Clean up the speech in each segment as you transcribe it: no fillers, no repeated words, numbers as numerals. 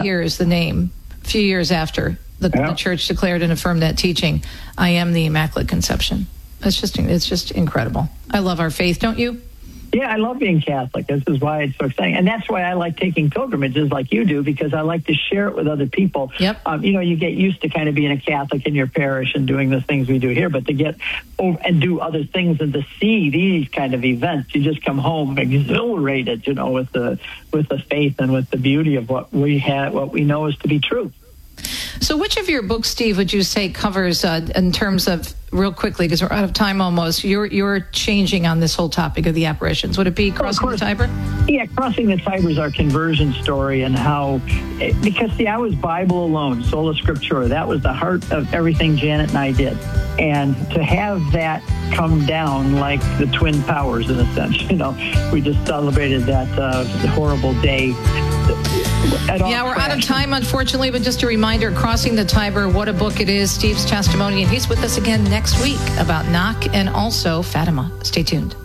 hears the name, a few years after the church declared and affirmed that teaching, I am the Immaculate Conception. It's just incredible. I love our faith, don't you? Yeah, I love being Catholic. This is why it's so exciting. And that's why I like taking pilgrimages like you do, because I like to share it with other people. Yep. You get used to kind of being a Catholic in your parish and doing the things we do here, but to get over and do other things and to see these kind of events, you just come home exhilarated, with the faith and with the beauty of what we know is to be true. So which of your books, Steve, would you say covers, in terms of, real quickly, because we're out of time almost, you're changing on this whole topic of the apparitions? Would it be Crossing the Tiber? Yeah, Crossing the Tiber is our conversion story, and how, because, I was Bible alone, sola scriptura. That was the heart of everything Janet and I did. And to have that come down like the twin powers, in a sense, we just celebrated that horrible day. Yeah, we're out of time, unfortunately, but just a reminder, Crossing the Tiber, what a book it is. Steve's testimony, and he's with us again next week about Knock and also Fatima. Stay tuned.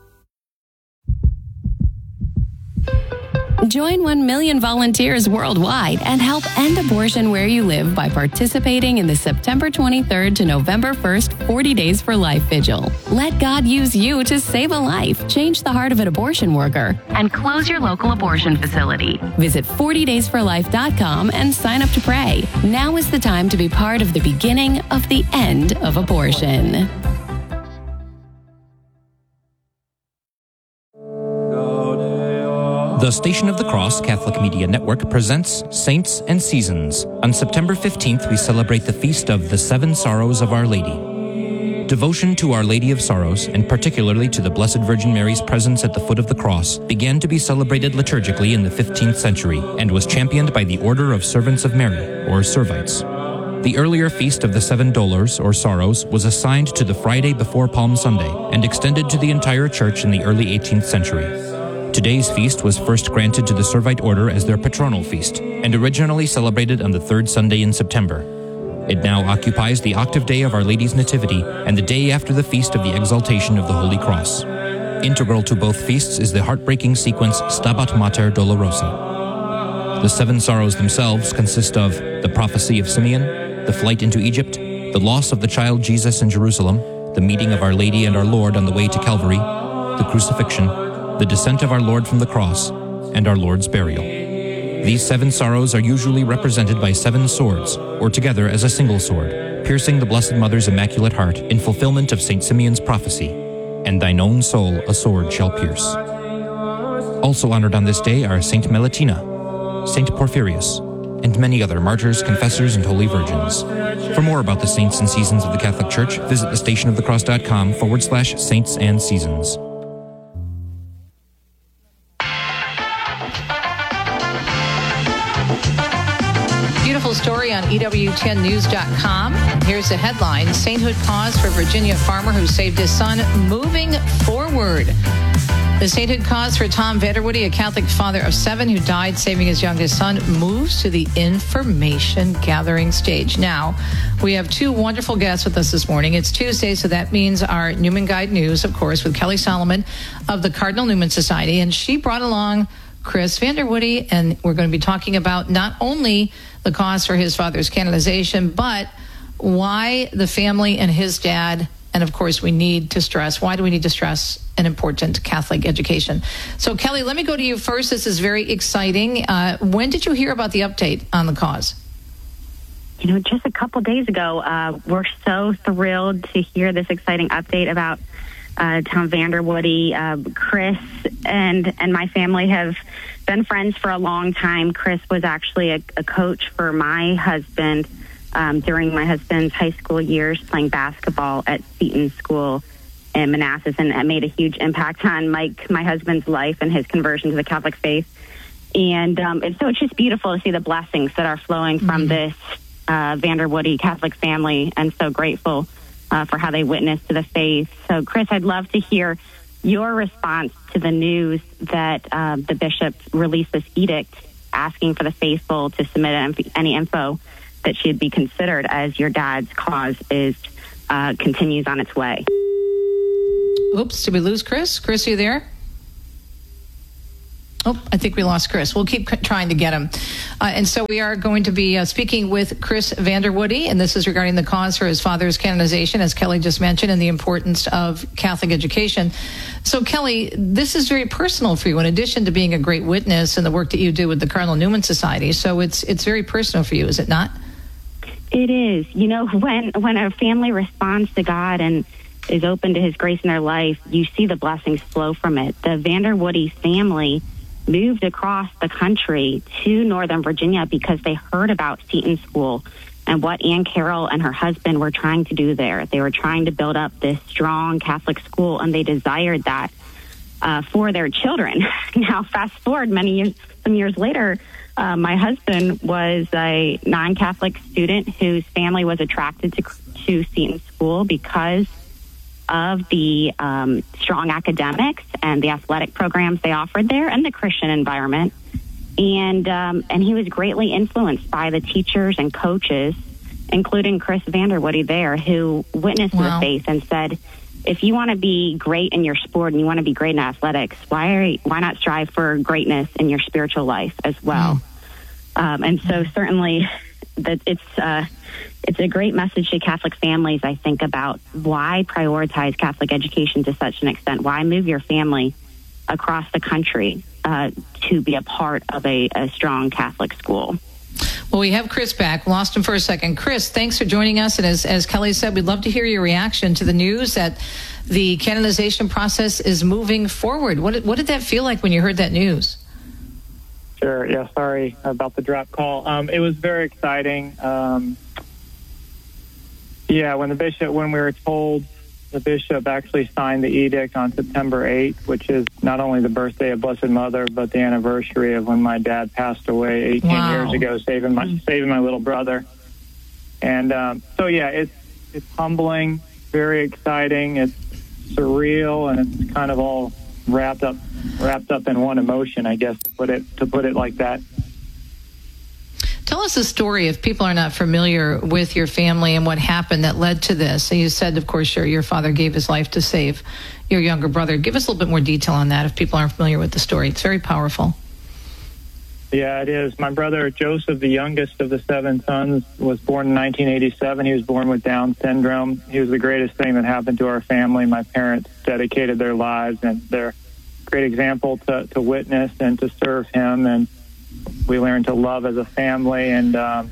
Join 1 million volunteers worldwide and help end abortion where you live by participating in the September 23rd to November 1st 40 Days for Life Vigil. Let God use you to save a life, change the heart of an abortion worker, and close your local abortion facility. Visit 40daysforlife.com and sign up to pray. Now is the time to be part of the beginning of the end of abortion. The Station of the Cross Catholic Media Network presents Saints and Seasons. On September 15th, we celebrate the feast of the Seven Sorrows of Our Lady. Devotion to Our Lady of Sorrows, and particularly to the Blessed Virgin Mary's presence at the foot of the cross, began to be celebrated liturgically in the 15th century and was championed by the Order of Servants of Mary, or Servites. The earlier Feast of the Seven Dolors, or Sorrows, was assigned to the Friday before Palm Sunday and extended to the entire Church in the early 18th century. Today's feast was first granted to the Servite Order as their patronal feast, and originally celebrated on the third Sunday in September. It now occupies the octave day of Our Lady's Nativity and the day after the Feast of the Exaltation of the Holy Cross. Integral to both feasts is the heartbreaking sequence Stabat Mater Dolorosa. The Seven Sorrows themselves consist of the prophecy of Simeon, the flight into Egypt, the loss of the child Jesus in Jerusalem, the meeting of Our Lady and our Lord on the way to Calvary, the crucifixion, the descent of our Lord from the cross, and our Lord's burial. These seven sorrows are usually represented by seven swords, or together as a single sword, piercing the Blessed Mother's Immaculate Heart in fulfillment of St. Simeon's prophecy, and thine own soul a sword shall pierce. Also honored on this day are Saint Mellitina, Saint Porphyrius, and many other martyrs, confessors, and holy virgins. For more about the saints and seasons of the Catholic Church, visit thestationofthecross.com/saints and seasons. Beautiful story on EWTNnews.com. Here's the headline: Sainthood cause for Virginia farmer who saved his son, moving forward. The sainthood cause for Tom Vanderwoody, a Catholic father of 7 who died saving his youngest son, moves to the information gathering stage. Now, we have two wonderful guests with us this morning. It's Tuesday, so that means our Newman Guide News, of course, with Kelly Solomon of the Cardinal Newman Society. And she brought along Chris Vanderwoody, and we're going to be talking about not only the cause for his father's canonization, but why the family and his dad, and of course why do we need to stress an important Catholic education? So Kelly, let me go to you first. This is very exciting. When did you hear about the update on the cause? Just a couple days ago. We're so thrilled to hear this exciting update about Tom Vanderwoody. Chris and my family have been friends for a long time. Chris was actually a coach for my husband during my husband's high school years, playing basketball at Seton School in Manassas, and it made a huge impact on Mike, my husband's life, and his conversion to the Catholic faith. And so it's just beautiful to see the blessings that are flowing from this Vanderwoody Catholic family, and so grateful for how they witnessed to the faith. So, Chris, I'd love to hear your response to the news that the bishop released this edict asking for the faithful to submit any info that should be considered as your dad's cause continues on its way. Oops, did we lose Chris? Chris, are you there? Oh, I think we lost Chris. We'll keep trying to get him. And so we are going to be speaking with Chris Vanderwoody, and this is regarding the cause for his father's canonization, as Kelly just mentioned, and the importance of Catholic education. So, Kelly, this is very personal for you, in addition to being a great witness and the work that you do with the Cardinal Newman Society. So it's very personal for you, is it not? It is. You know, when a family responds to God and is open to his grace in their life, you see the blessings flow from it. The Vanderwoody family moved across the country to Northern Virginia because they heard about Seton School and what Ann Carroll and her husband were trying to do there. They were trying to build up this strong Catholic school, and they desired that for their children. Now, fast forward some years later, my husband was a non-Catholic student whose family was attracted to Seton School because of the strong academics and the athletic programs they offered there and the Christian environment. And he was greatly influenced by the teachers and coaches, including Chris Vanderwoody there, who witnessed the faith and said, if you want to be great in your sport and you want to be great in athletics, why not strive for greatness in your spiritual life as well? And so certainly that it's a great message to Catholic families, I think, about why prioritize Catholic education to such an extent. Why move your family across the country to be a part of a strong Catholic school? Well, we have Chris back. Lost him for a second. Chris, thanks for joining us. And as Kelly said, we'd love to hear your reaction to the news that the canonization process is moving forward. What did that feel like when you heard that news? Sure. Yeah, sorry about the drop call. It was very exciting. When we were told, the bishop actually signed the edict on September 8th, which is not only the birthday of Blessed Mother, but the anniversary of when my dad passed away 18 years ago, saving my little brother. And it's humbling, very exciting. It's surreal, and it's kind of all wrapped up in one emotion, I guess, to put it like that. Tell us the story if people are not familiar with your family and what happened that led to this. So you said, of course, your father gave his life to save your younger brother. Give us a little bit more detail on that if people aren't familiar with the story. It's very powerful. Yeah, it is. My brother Joseph, the youngest of the 7 sons, was born in 1987. He was born with Down syndrome. He was the greatest thing that happened to our family. My parents dedicated their lives, and they're a great example to witness and to serve him. And we learned to love as a family. And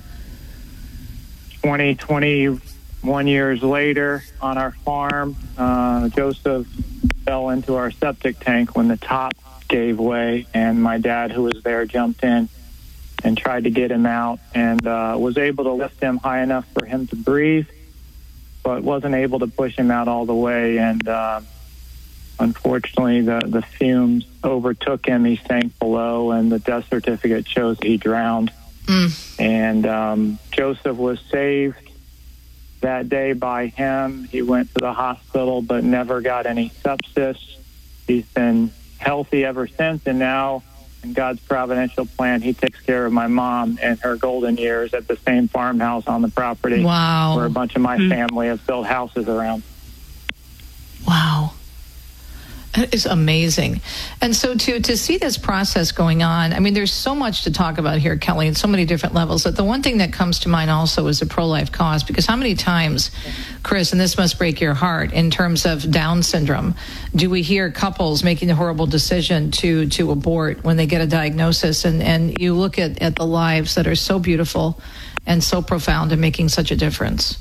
21 years later on our farm, Joseph fell into our septic tank when the top gave way, and my dad, who was there, jumped in and tried to get him out, and was able to lift him high enough for him to breathe, but wasn't able to push him out all the way. And unfortunately, the fumes overtook him. He sank below, and the death certificate shows he drowned. And Joseph was saved that day by him. He went to the hospital, but never got any sepsis. He's been healthy ever since, and now, in God's providential plan, he takes care of my mom in her golden years at the same farmhouse on the property where a bunch of my family have built houses around. Wow. That is amazing. And so to see this process going on, I mean, there's so much to talk about here, Kelly, in so many different levels. But the one thing that comes to mind also is the pro-life cause, because how many times, Chris, and this must break your heart, in terms of Down syndrome, do we hear couples making the horrible decision to abort when they get a diagnosis? And you look at the lives that are so beautiful and so profound and making such a difference.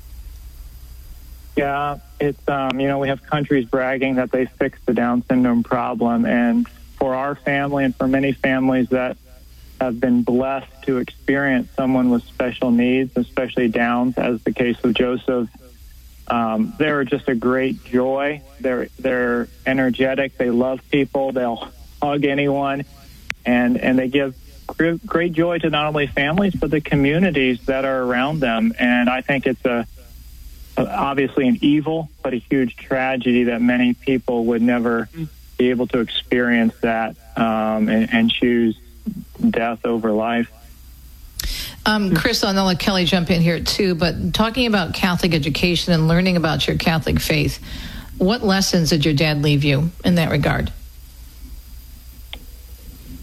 Yeah, it's, we have countries bragging that they fixed the Down syndrome problem. And for our family and for many families that have been blessed to experience someone with special needs, especially Downs, as the case of Joseph, they're just a great joy. They're energetic. They love people. They'll hug anyone. And they give great joy to not only families, but the communities that are around them. And I think it's obviously an evil, but a huge tragedy that many people would never be able to experience that and choose death over life. Chris, I'll let Kelly jump in here too, but talking about Catholic education and learning about your Catholic faith, what lessons did your dad leave you in that regard?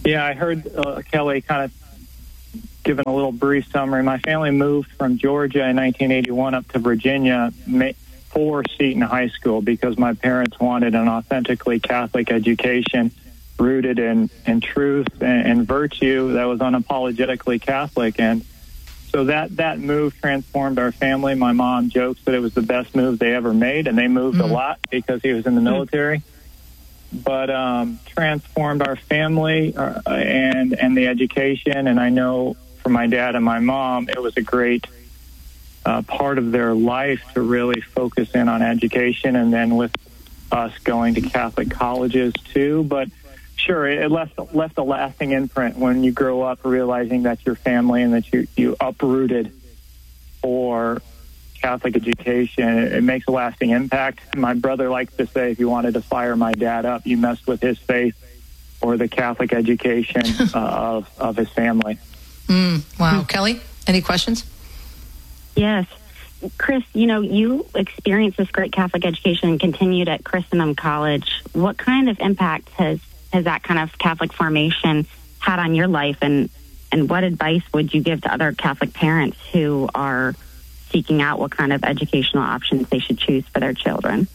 Yeah, I heard Kelly kind of giving a little brief summary. My family moved from Georgia in 1981 up to Virginia for Seton High School because my parents wanted an authentically Catholic education rooted in truth and virtue that was unapologetically Catholic. And so that move transformed our family. My mom jokes that it was the best move they ever made, and they moved a lot because he was in the military. But transformed our family and the education. And I know for my dad and my mom, it was a great part of their life to really focus in on education, and then with us going to Catholic colleges too. But sure, it left a lasting imprint when you grow up realizing that's your family and that you uprooted for Catholic education. It makes a lasting impact. My brother likes to say, if you wanted to fire my dad up, you messed with his faith or the Catholic education of his family. Wow. Kelly, any questions? Yes. Chris, you experienced this great Catholic education and continued at Christendom College. What kind of impact has that kind of Catholic formation had on your life, and what advice would you give to other Catholic parents who are seeking out what kind of educational options they should choose for their children?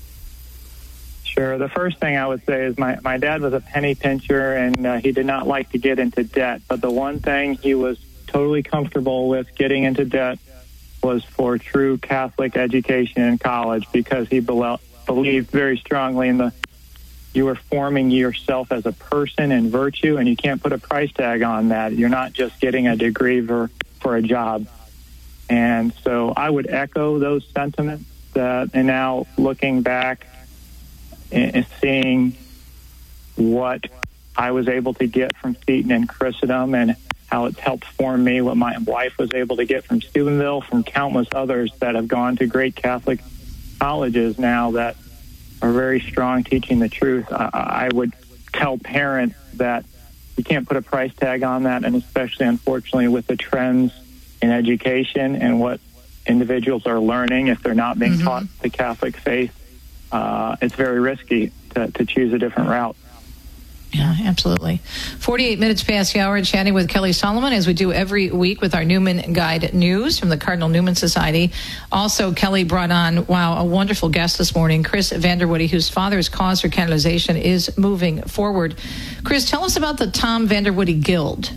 Sure. The first thing I would say is my dad was a penny pincher, and he did not like to get into debt. But the one thing he was totally comfortable with getting into debt was for true Catholic education in college, because he believed very strongly in you are forming yourself as a person in virtue, and you can't put a price tag on that. You're not just getting a degree for a job. And so I would echo those sentiments. And now looking back and seeing what I was able to get from Seton and Christendom and how it's helped form me, what my wife was able to get from Steubenville, from countless others that have gone to great Catholic colleges now that are very strong teaching the truth. I would tell parents that you can't put a price tag on that, and especially, unfortunately, with the trends in education and what individuals are learning, if they're not being taught the Catholic faith, it's very risky to choose a different route. Yeah, absolutely. 48 minutes past the hour, chatting with Kelly Solomon, as we do every week with our Newman Guide News from the Cardinal Newman Society. Also, Kelly brought on, a wonderful guest this morning, Chris Vanderwoody, whose father's cause for canonization is moving forward. Chris, tell us about the Tom Vanderwoody Guild.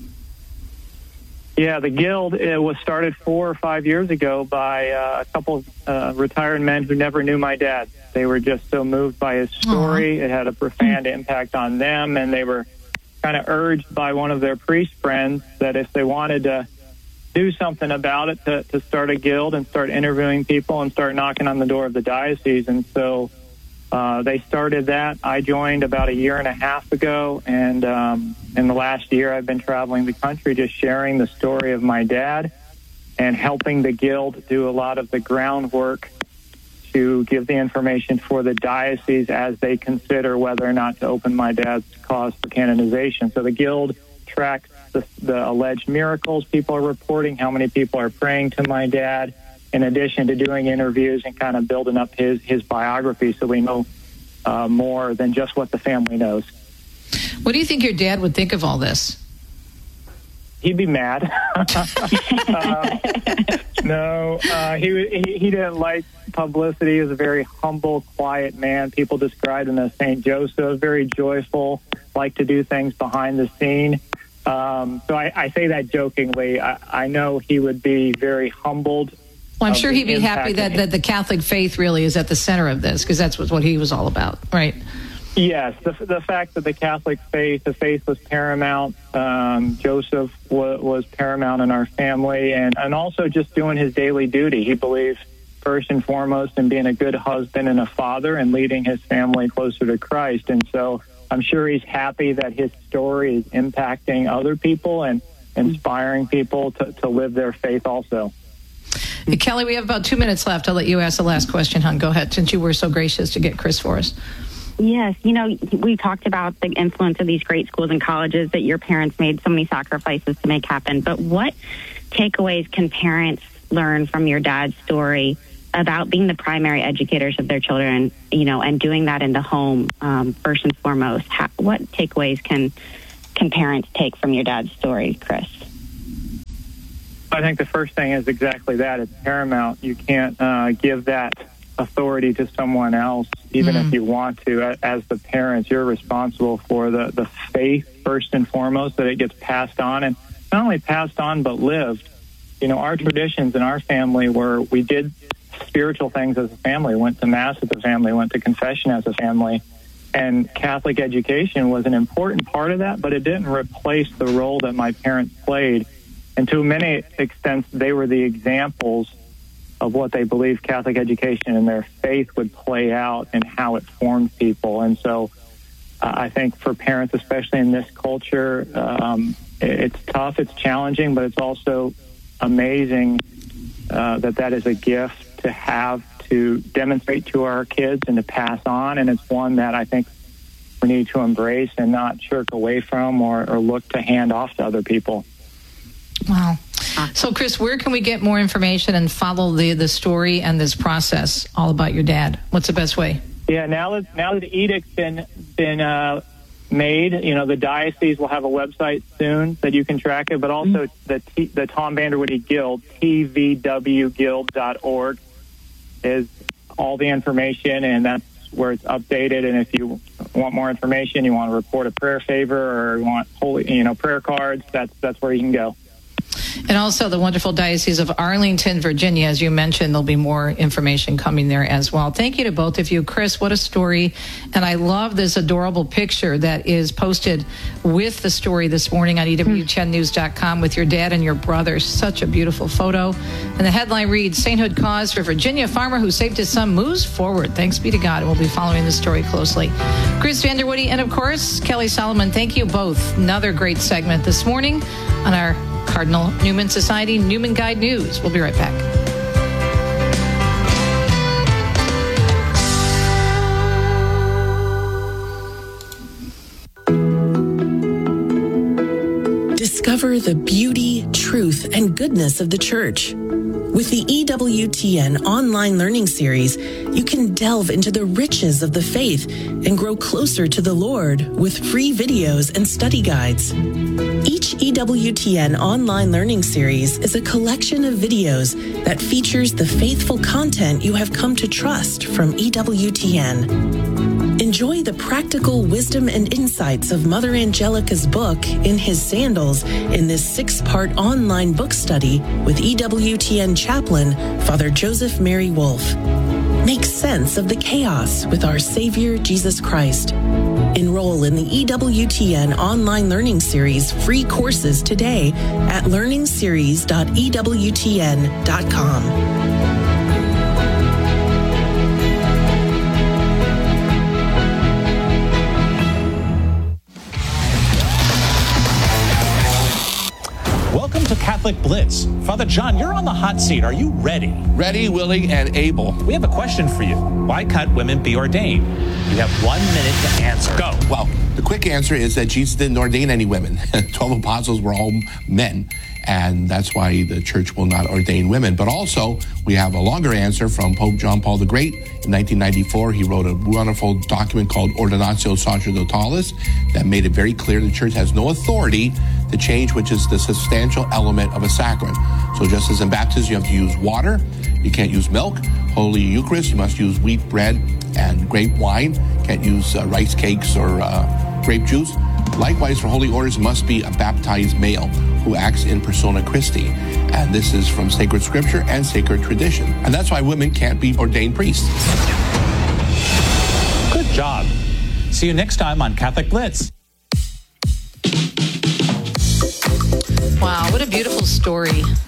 Yeah, the Guild, it was started 4 or 5 years ago by a couple of retired men who never knew my dad. They were just so moved by his story. It had a profound impact on them, and they were kind of urged by one of their priest friends that if they wanted to do something about it, to start a guild and start interviewing people and start knocking on the door of the diocese. And so they started that. I joined about 1.5 years ago, and in the last year I've been traveling the country just sharing the story of my dad and helping the Guild do a lot of the groundwork to give the information for the diocese as they consider whether or not to open my dad's cause for canonization. So the Guild tracks the alleged miracles people are reporting, how many people are praying to my dad, in addition to doing interviews and kind of building up his biography so we know more than just what the family knows. What do you think your dad would think of all this? He'd be mad. No, he didn't like publicity. He was a very humble, quiet man. People described him as St. Joseph, very joyful, liked to do things behind the scene. So I say that jokingly. I know he would be very humbled. Well, I'm sure he'd be happy that the Catholic faith really is at the center of this, because that's what he was all about, right? Yes, the fact that the Catholic faith, the faith was paramount. Joseph was paramount in our family, and also just doing his daily duty. He believed first and foremost in being a good husband and a father and leading his family closer to Christ. And so I'm sure he's happy that his story is impacting other people and inspiring people to live their faith also. Hey, Kelly, we have about 2 minutes left. I'll let you ask the last question, hon. Go ahead, since you were so gracious to get Chris for us. Yes, we talked about the influence of these great schools and colleges that your parents made so many sacrifices to make happen. But what takeaways can parents learn from your dad's story about being the primary educators of their children, and doing that in the home first and foremost? What takeaways can can parents take from your dad's story, Chris? I think the first thing is exactly that. It's paramount. You can't give that authority to someone else, even if you want to. As the parents, you're responsible for the faith, first and foremost, that it gets passed on, and not only passed on, but lived. You know, our traditions in our family were we did spiritual things as a family, went to Mass as a family, went to confession as a family, and Catholic education was an important part of that, but it didn't replace the role that my parents played. And to many extents, they were the examples of what they believed Catholic education and their faith would play out and how it formed people. And so I think for parents, especially in this culture, it's tough, it's challenging, but it's also amazing that is a gift to have to demonstrate to our kids and to pass on. And it's one that I think we need to embrace and not shirk away from or look to hand off to other people. Wow. So, Chris, where can we get more information and follow the story and this process all about your dad? What's the best way? Yeah, now that the edict's been made, you know, the diocese will have a website soon that you can track it, but also the Tom Vanderwoody Guild, tvwguild.org, is all the information, and that's where it's updated. And if you want more information, you want to report a prayer favor, or you want prayer cards, that's where you can go. And also the wonderful Diocese of Arlington, Virginia. As you mentioned, there'll be more information coming there as well. Thank you to both of you. Chris, what a story. And I love this adorable picture that is posted with the story this morning on EWTNnews.com with your dad and your brother. Such a beautiful photo. And the headline reads, Sainthood Cause for Virginia Farmer Who Saved His Son Moves Forward. Thanks be to God. And we'll be following the story closely. Chris Vanderwoody and, of course, Kelly Solomon, thank you both. Another great segment this morning on our Cardinal Newman Society Newman Guide News. We'll be right back. Discover the beauty, truth, and goodness of the Church. With the EWTN online learning series, you can delve into the riches of the faith and grow closer to the Lord with free videos and study guides. Each EWTN online learning series is a collection of videos that features the faithful content you have come to trust from EWTN. Enjoy the practical wisdom and insights of Mother Angelica's book, In His Sandals, in this 6-part online book study with EWTN chaplain, Father Joseph Mary Wolf. Make sense of the chaos with our Savior, Jesus Christ. Enroll in the EWTN online learning series free courses today at learningseries.ewtn.com. Welcome to Catholic Blitz. Father John, you're on the hot seat. Are you ready? Ready, willing, and able. We have a question for you. Why can't women be ordained? You have 1 minute to answer. Go. Well, the quick answer is that Jesus didn't ordain any women. 12 apostles were all men, and that's why the church will not ordain women. But also, we have a longer answer from Pope John Paul the Great. In 1994, he wrote a wonderful document called Ordinatio Sacerdotalis that made it very clear the church has no authority to change which is the substantial element of a sacrament. So just as in baptism, you have to use water, you can't use milk. Holy Eucharist, you must use wheat bread and grape wine. Can't use rice cakes or grape juice. Likewise, for holy orders, it must be a baptized male who acts in persona Christi. And this is from sacred scripture and sacred tradition. And that's why women can't be ordained priests. Good job. See you next time on Catholic Blitz. Wow, what a beautiful story.